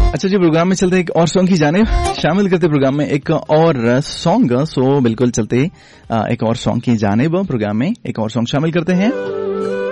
अच्छा जी, प्रोग्राम में चलते एक और सॉन्ग की जाने शामिल करते प्रोग्राम में एक और सॉन्ग। सो बिल्कुल चलते एक और सॉन्ग की जानेब प्रोग्राम में एक और सॉन्ग शामिल करते हैं।